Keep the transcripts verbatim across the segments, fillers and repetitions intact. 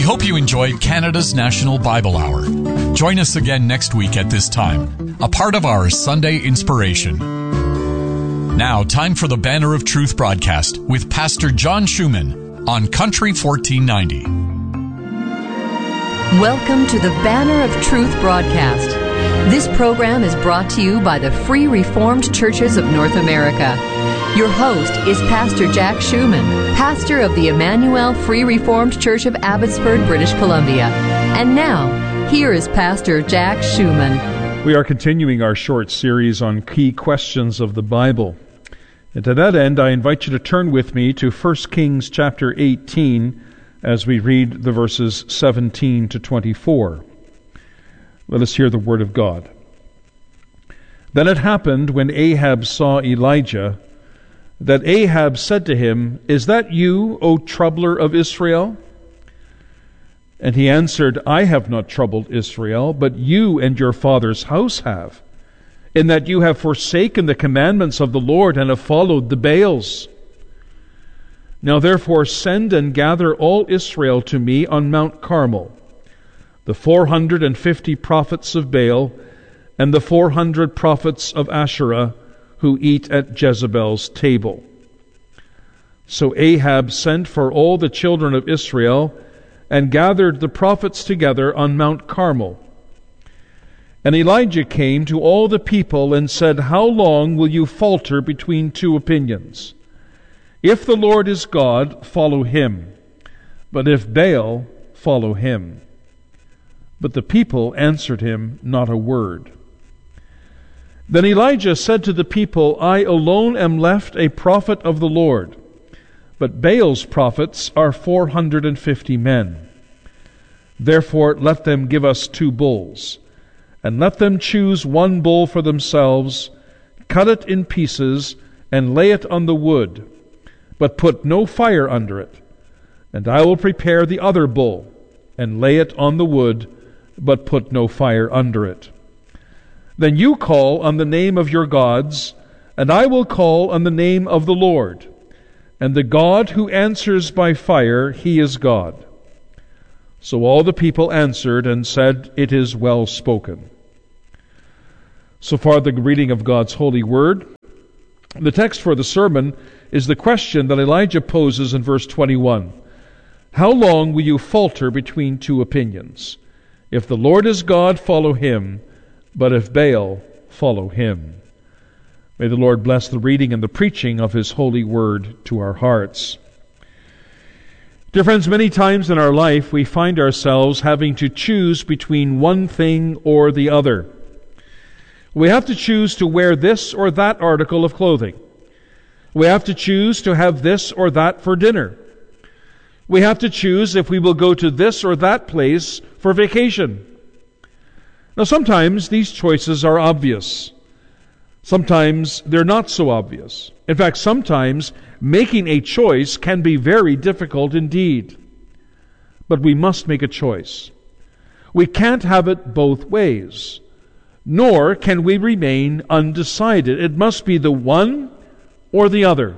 hope you enjoyed Canada's National Bible Hour. Join us again next week at this time, a part of our Sunday Inspiration. Now, time for the Banner of Truth broadcast with Pastor John Schumann on Country fourteen ninety. Welcome to the Banner of Truth broadcast. This program is brought to you by the Free Reformed Churches of North America. Your host is Pastor Jack Schumann, pastor of the Emmanuel Free Reformed Church of Abbotsford, British Columbia. And now, here is Pastor Jack Schumann. We are continuing our short series on key questions of the Bible. And to that end, I invite you to turn with me to First Kings chapter eighteen as we read the verses seventeen to twenty-four. Let us hear the word of God. Then it happened when Ahab saw Elijah, that Ahab said to him, "Is that you, O troubler of Israel?" And he answered, "I have not troubled Israel, but you and your father's house have, in that you have forsaken the commandments of the Lord and have followed the Baals. Now therefore send and gather all Israel to me on Mount Carmel, the four hundred and fifty prophets of Baal, and the four hundred prophets of Asherah, who eat at Jezebel's table." So Ahab sent for all the children of Israel, and gathered the prophets together on Mount Carmel. And Elijah came to all the people and said, "How long will you falter between two opinions? If the Lord is God, follow him. But if Baal, follow him." But the people answered him not a word. Then Elijah said to the people, "I alone am left a prophet of the Lord, but Baal's prophets are four hundred and fifty men. Therefore let them give us two bulls, and let them choose one bull for themselves, cut it in pieces, and lay it on the wood, but put no fire under it. And I will prepare the other bull, and lay it on the wood, but put no fire under it. Then you call on the name of your gods, and I will call on the name of the Lord. And the God who answers by fire, he is God." So all the people answered and said, "It is well spoken." So far the reading of God's holy word. The text for the sermon is the question that Elijah poses in verse twenty-one. How long will you falter between two opinions? If the Lord is God, follow him, but if Baal, follow him. May the Lord bless the reading and the preaching of his holy word to our hearts. Dear friends, many times in our life we find ourselves having to choose between one thing or the other. We have to choose to wear this or that article of clothing. We have to choose to have this or that for dinner. We have to choose if we will go to this or that place for vacation. Now, sometimes these choices are obvious. Sometimes they're not so obvious. In fact, sometimes making a choice can be very difficult indeed. But we must make a choice. We can't have it both ways, nor can we remain undecided. It must be the one or the other.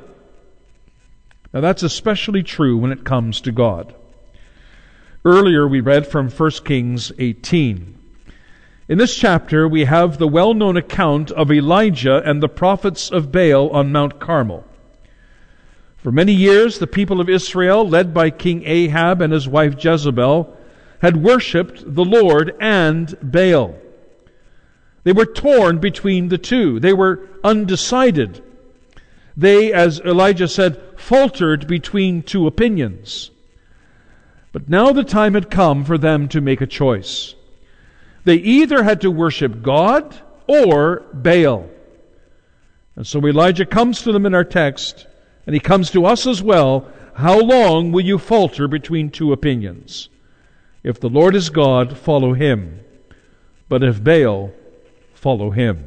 Now, that's especially true when it comes to God. Earlier we read from First Kings eighteen. In this chapter we have the well-known account of Elijah and the prophets of Baal on Mount Carmel. For many years the people of Israel, led by King Ahab and his wife Jezebel, had worshipped the Lord and Baal. They were torn between the two. They were undecided. They, as Elijah said, faltered between two opinions. But now the time had come for them to make a choice. They either had to worship God or Baal. And so Elijah comes to them in our text, and he comes to us as well. How long will you falter between two opinions? If the Lord is God, follow him. But if Baal, follow him.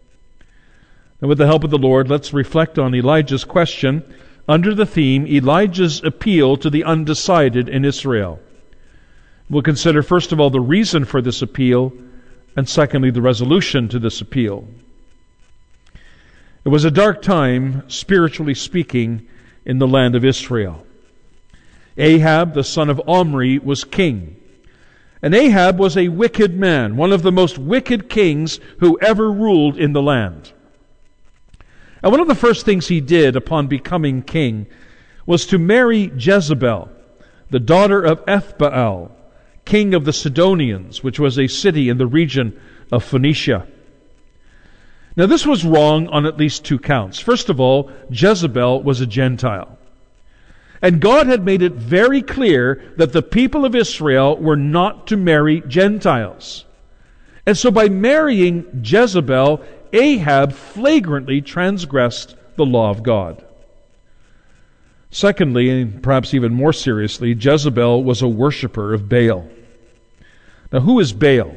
And with the help of the Lord, let's reflect on Elijah's question under the theme, Elijah's appeal to the undecided in Israel. We'll consider, first of all, the reason for this appeal, and secondly, the resolution to this appeal. It was a dark time, spiritually speaking, in the land of Israel. Ahab, the son of Omri, was king. And Ahab was a wicked man, one of the most wicked kings who ever ruled in the land. And one of the first things he did upon becoming king was to marry Jezebel, the daughter of Ethbaal, king of the Sidonians, which was a city in the region of Phoenicia. Now this was wrong on at least two counts. First of all, Jezebel was a Gentile. And God had made it very clear that the people of Israel were not to marry Gentiles. And so by marrying Jezebel, Ahab flagrantly transgressed the law of God. Secondly, and perhaps even more seriously, Jezebel was a worshiper of Baal. Now, who is Baal?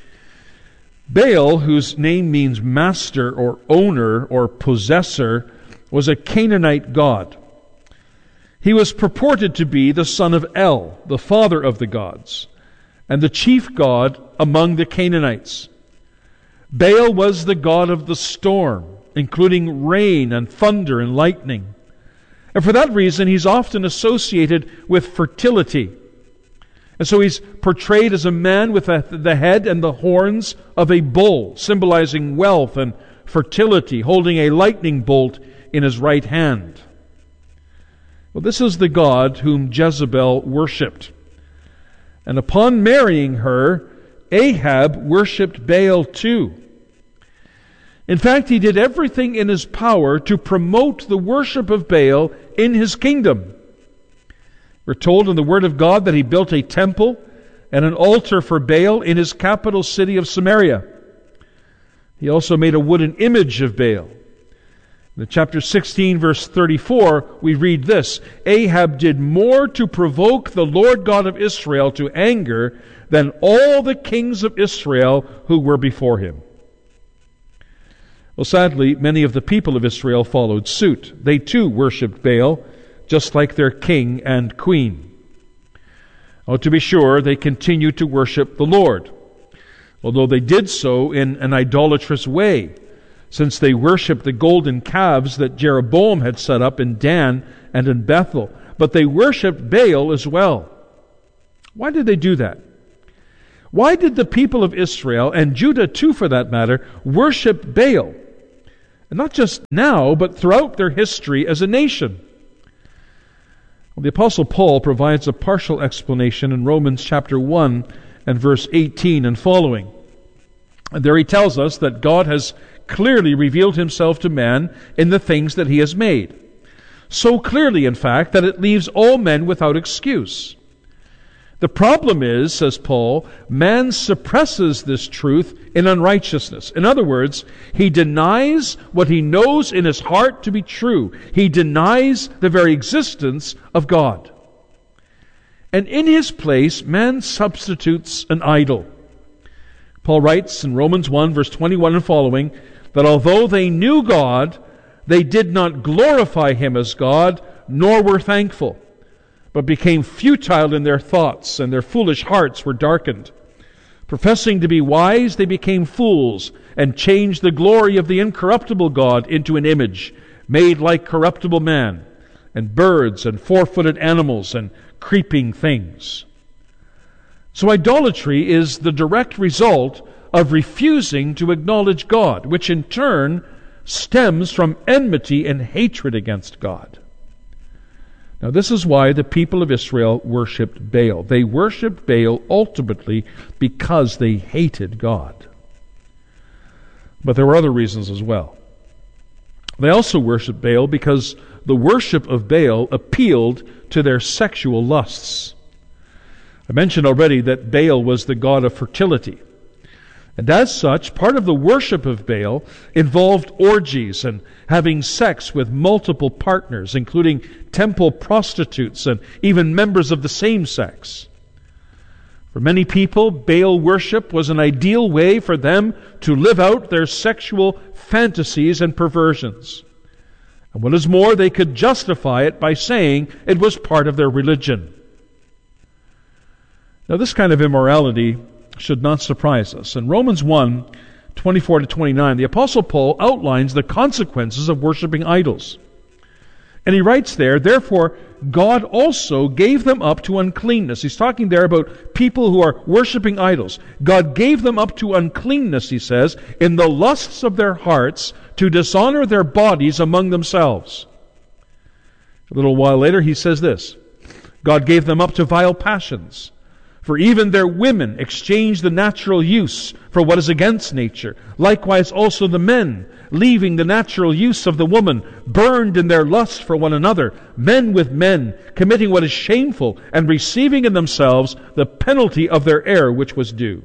Baal, whose name means master or owner or possessor, was a Canaanite god. He was purported to be the son of El, the father of the gods, and the chief god among the Canaanites. Baal was the god of the storm, including rain and thunder and lightning. And for that reason, he's often associated with fertility. And so he's portrayed as a man with the head and the horns of a bull, symbolizing wealth and fertility, holding a lightning bolt in his right hand. Well, this is the god whom Jezebel worshipped. And upon marrying her, Ahab worshipped Baal too. In fact, he did everything in his power to promote the worship of Baal in his kingdom. We're told in the Word of God that he built a temple and an altar for Baal in his capital city of Samaria. He also made a wooden image of Baal. In chapter sixteen, verse thirty-four, we read this: Ahab did more to provoke the Lord God of Israel to anger than all the kings of Israel who were before him. Well, sadly, many of the people of Israel followed suit. They too worshipped Baal, just like their king and queen. Oh, to be sure, they continued to worship the Lord, although they did so in an idolatrous way, since they worshipped the golden calves that Jeroboam had set up in Dan and in Bethel. But they worshipped Baal as well. Why did they do that? Why did the people of Israel, and Judah too for that matter, worship Baal? And not just now, but throughout their history as a nation. Well, the Apostle Paul provides a partial explanation in Romans chapter one and verse eighteen and following. And there he tells us that God has clearly revealed himself to man in the things that he has made. So clearly, in fact, that it leaves all men without excuse. The problem is, says Paul, man suppresses this truth in unrighteousness. In other words, he denies what he knows in his heart to be true. He denies the very existence of God. And in his place, man substitutes an idol. Paul writes in Romans one, verse twenty-one and following, that although they knew God, they did not glorify him as God, nor were thankful, but became futile in their thoughts, and their foolish hearts were darkened. Professing to be wise, they became fools, and changed the glory of the incorruptible God into an image, made like corruptible man, and birds, and four-footed animals, and creeping things. So idolatry is the direct result of refusing to acknowledge God, which in turn stems from enmity and hatred against God. Now this is why the people of Israel worshipped Baal. They worshipped Baal ultimately because they hated God. But there were other reasons as well. They also worshipped Baal because the worship of Baal appealed to their sexual lusts. I mentioned already that Baal was the god of fertility. And as such, part of the worship of Baal involved orgies and having sex with multiple partners, including temple prostitutes and even members of the same sex. For many people, Baal worship was an ideal way for them to live out their sexual fantasies and perversions. And what is more, they could justify it by saying it was part of their religion. Now, this kind of immorality should not surprise us. In Romans one, twenty-four to twenty-nine, the Apostle Paul outlines the consequences of worshiping idols. And he writes there, therefore, God also gave them up to uncleanness. He's talking there about people who are worshiping idols. God gave them up to uncleanness, he says, in the lusts of their hearts, to dishonor their bodies among themselves. A little while later, he says this, God gave them up to vile passions. For even their women exchanged the natural use for what is against nature. Likewise also the men, leaving the natural use of the woman, burned in their lust for one another, men with men, committing what is shameful, and receiving in themselves the penalty of their error which was due.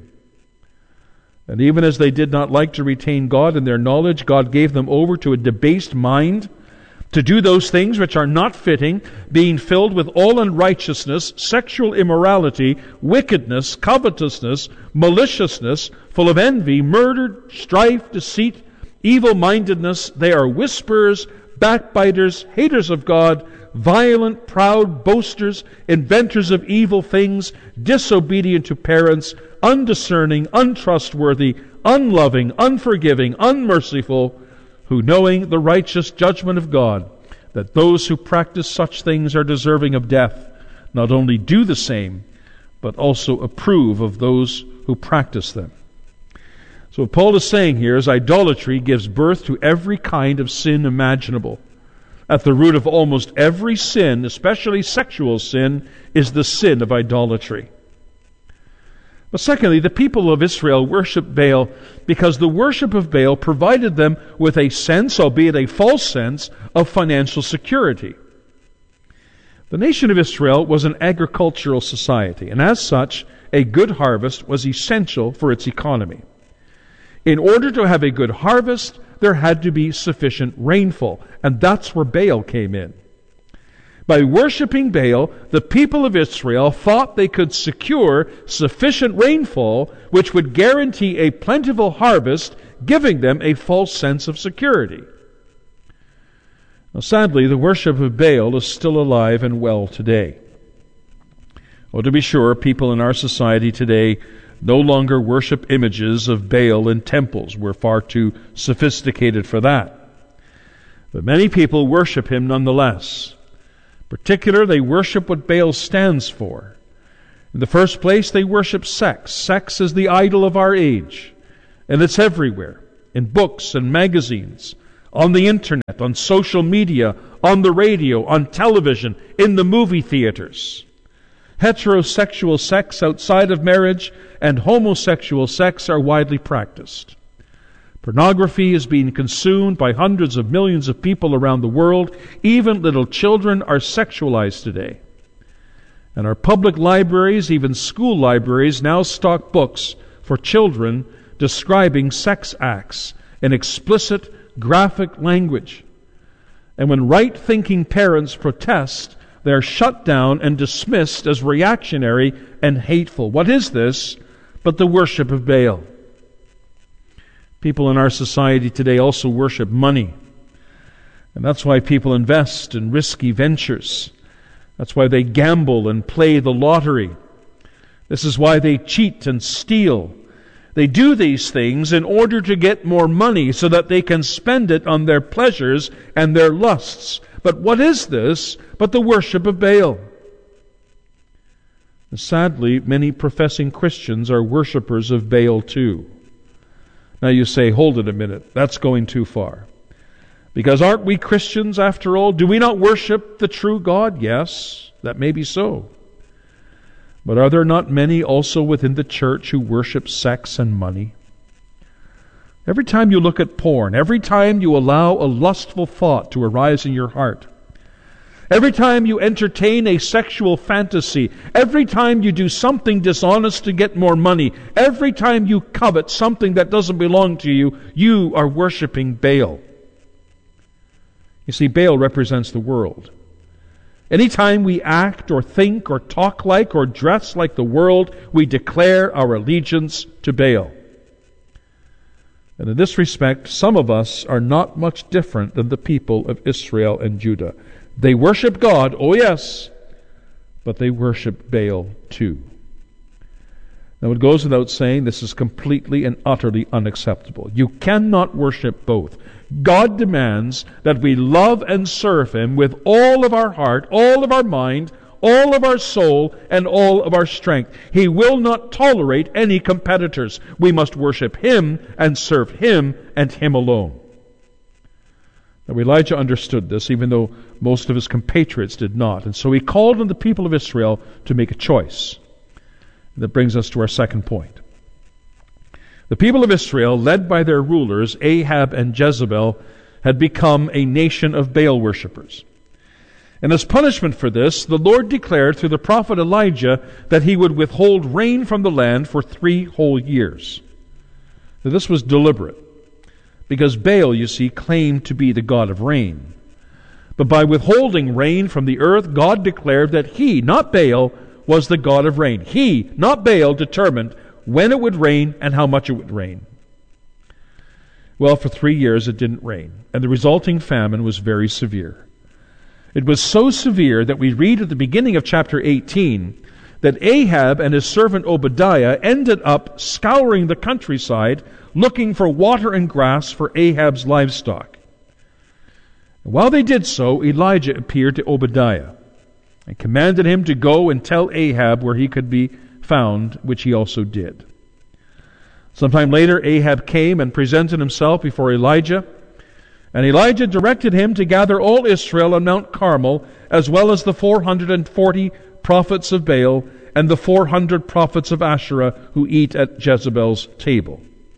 And even as they did not like to retain God in their knowledge, God gave them over to a debased mind, to do those things which are not fitting, being filled with all unrighteousness, sexual immorality, wickedness, covetousness, maliciousness, full of envy, murder, strife, deceit, evil-mindedness. They are whisperers, backbiters, haters of God, violent, proud, boasters, inventors of evil things, disobedient to parents, undiscerning, untrustworthy, unloving, unforgiving, unmerciful, who, knowing the righteous judgment of God, that those who practice such things are deserving of death, not only do the same, but also approve of those who practice them. So what Paul is saying here is idolatry gives birth to every kind of sin imaginable. At the root of almost every sin, especially sexual sin, is the sin of idolatry. But secondly, the people of Israel worshiped Baal because the worship of Baal provided them with a sense, albeit a false sense, of financial security. The nation of Israel was an agricultural society, and as such, a good harvest was essential for its economy. In order to have a good harvest, there had to be sufficient rainfall, and that's where Baal came in. By worshiping Baal, the people of Israel thought they could secure sufficient rainfall, which would guarantee a plentiful harvest, giving them a false sense of security. Now, sadly, the worship of Baal is still alive and well today. Well, to be sure, people in our society today no longer worship images of Baal in temples. We're far too sophisticated for that. But many people worship him nonetheless. In particular, they worship what Baal stands for. In the first place, they worship sex. Sex is the idol of our age, and it's everywhere, in books and magazines, on the internet, on social media, on the radio, on television, in the movie theaters. Heterosexual sex outside of marriage and homosexual sex are widely practiced. Pornography is being consumed by hundreds of millions of people around the world. Even little children are sexualized today. And our public libraries, even school libraries, now stock books for children describing sex acts in explicit, graphic language. And when right-thinking parents protest, they are shut down and dismissed as reactionary and hateful. What is this but the worship of Baal? People in our society today also worship money. And that's why people invest in risky ventures. That's why they gamble and play the lottery. This is why they cheat and steal. They do these things in order to get more money so that they can spend it on their pleasures and their lusts. But what is this but the worship of Baal? And sadly, many professing Christians are worshipers of Baal too. Now you say, hold it a minute, that's going too far. Because aren't we Christians after all? Do we not worship the true God? Yes, that may be so. But are there not many also within the church who worship sex and money? Every time you look at porn, every time you allow a lustful thought to arise in your heart, every time you entertain a sexual fantasy, every time you do something dishonest to get more money, every time you covet something that doesn't belong to you, you are worshiping Baal. You see, Baal represents the world. Anytime we act or think or talk like or dress like the world, we declare our allegiance to Baal. And in this respect, some of us are not much different than the people of Israel and Judah. They worship God, oh yes, but they worship Baal too. Now, it goes without saying, this is completely and utterly unacceptable. You cannot worship both. God demands that we love and serve Him with all of our heart, all of our mind, all of our soul, and all of our strength. He will not tolerate any competitors. We must worship Him and serve Him and Him alone. Now, Elijah understood this, even though most of his compatriots did not. And so he called on the people of Israel to make a choice. That brings us to our second point. The people of Israel, led by their rulers, Ahab and Jezebel, had become a nation of Baal worshippers. And as punishment for this, the Lord declared through the prophet Elijah that He would withhold rain from the land for three whole years. Now, this was deliberate, because Baal, you see, claimed to be the god of rain. But by withholding rain from the earth, God declared that He, not Baal, was the God of rain. He, not Baal, determined when it would rain and how much it would rain. Well, for three years it didn't rain, and the resulting famine was very severe. It was so severe that we read at the beginning of chapter eighteen that Ahab and his servant Obadiah ended up scouring the countryside looking for water and grass for Ahab's livestock. And while they did so, Elijah appeared to Obadiah and commanded him to go and tell Ahab where he could be found, which he also did. Sometime later, Ahab came and presented himself before Elijah, and Elijah directed him to gather all Israel on Mount Carmel, as well as the four hundred forty prophets of Baal and the four hundred prophets of Asherah who eat at Jezebel's table.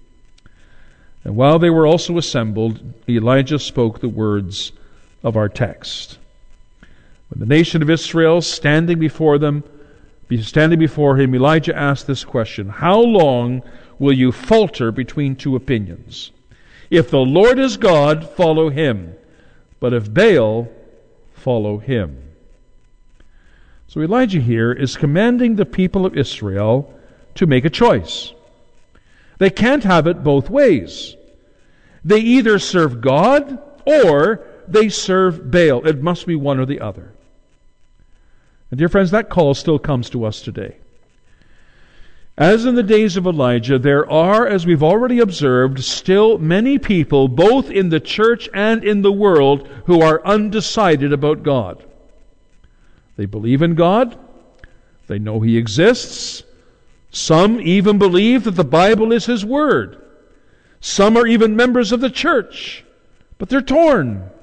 And while they were also assembled, Elijah spoke the words of our text. When the nation of Israel standing before them, standing before him, Elijah asked this question: how long will you falter between two opinions? If the Lord is God, follow Him. But if Baal, follow him. So Elijah here is commanding the people of Israel to make a choice. They can't have it both ways. They either serve God or they serve Baal. It must be one or the other. And dear friends, that call still comes to us today. As in the days of Elijah, there are, as we've already observed, still many people, both in the church and in the world, who are undecided about God. They believe in God. They know He exists. Some even believe that the Bible is His Word. Some are even members of the church. But they're torn.